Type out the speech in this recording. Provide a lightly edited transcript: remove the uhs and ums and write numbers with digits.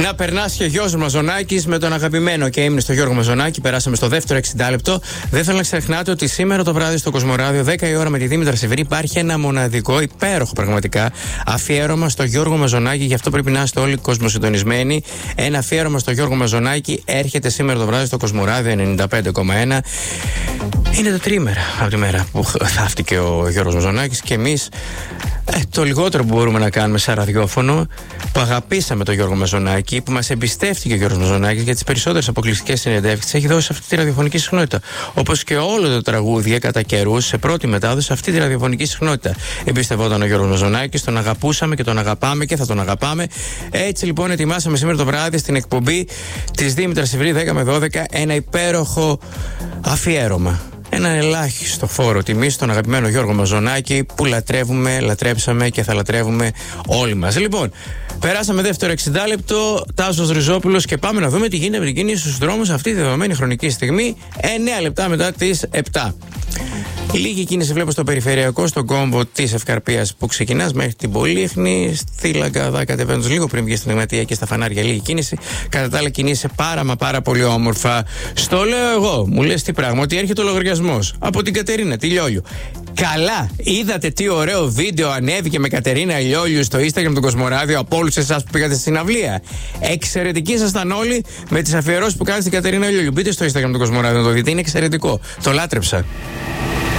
Να περνάς και ο Γιώργος Μαζονάκης με τον αγαπημένο και ήμουν στο Γιώργο Μαζονάκη. Περάσαμε στο δεύτερο 60 λεπτό. Δεν θέλω να ξεχνάτε ότι σήμερα το βράδυ στο Κοσμοράδιο, 10 η ώρα με τη Δήμητρα Σεβρή, υπάρχει ένα μοναδικό, υπέροχο πραγματικά αφιέρωμα στο Γιώργο Μαζονάκη. Γι' αυτό πρέπει να είστε όλοι κοσμοσυντονισμένοι. Ένα αφιέρωμα στο Γιώργο Μαζονάκη έρχεται σήμερα το βράδυ στο Κοσμοράδιο 95,1. Είναι τα τρίμερα από τη μέρα που θαύτηκε ο Γιώργος Μαζονάκης και εμείς το λιγότερο που μπορούμε να κάνουμε σαν ραδιόφωνο, που αγαπήσαμε τον Γιώργο Μαζονάκη, που μας εμπιστεύτηκε ο Γιώργος Μαζονάκης για τις περισσότερες αποκλειστικές συνεντεύξεις, έχει δώσει αυτή τη ραδιοφωνική συχνότητα. Όπως και όλο το τραγούδι κατά καιρούς, σε πρώτη μετάδοση, αυτή τη ραδιοφωνική συχνότητα. Εμπιστευόταν ο Γιώργος Μαζονάκης, τον αγαπούσαμε και τον αγαπάμε και θα τον αγαπάμε. Έτσι λοιπόν, ετοιμάσαμε σήμερα το βράδυ στην εκπομπή της Δήμητρας Σεβρή 10 με 12 ένα υπέροχο αφιέρωμα. Έναν ελάχιστο φόρο τιμής στον αγαπημένο Γιώργο Μαζονάκη που λατρέψαμε και θα λατρεύουμε όλοι μας. Λοιπόν, περάσαμε δεύτερο 60 λεπτό, Τάσος Ριζόπουλος και πάμε να δούμε τι γίνεται με την κίνηση στους δρόμους αυτή τη δεδομένη χρονική στιγμή, 9 λεπτά μετά τις 7. Λίγη κίνηση βλέπω στο περιφερειακό, στον κόμβο της Ευκαρπίας που ξεκινάς μέχρι την Πολύχνη. Στη Λαγκαδά κατεβαίνοντας λίγο πριν βγει στην Εγνατία και στα φανάρια λίγη κίνηση. Κατά τα άλλα κινείσαι πάρα πολύ όμορφα. Στο λέω εγώ, μου λες τι πράγμα, ότι έρχεται ο λογαριασμός από την Κατερίνα τη Λιόλιου. Καλά, είδατε τι ωραίο βίντεο ανέβηκε με Κατερίνα Λιόλιου στο Instagram του Κοσμοράδιο από όλους εσάς που πήγατε στην συναυλία. Εξαιρετικοί ήσασταν όλοι με τις αφιερώσεις που κάνετε στην Κατερίνα Λιόλιου. Μπείτε στο Instagram του Κοσμοράδιο να το δείτε, είναι εξαιρετικό. Το λάτρεψα.